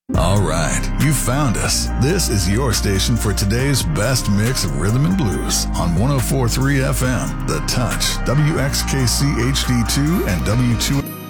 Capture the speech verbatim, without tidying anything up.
All right, you found us. This is your station for today's best mix of rhythm and blues on one oh four point three F M, The Touch, W X K C H D two, and W two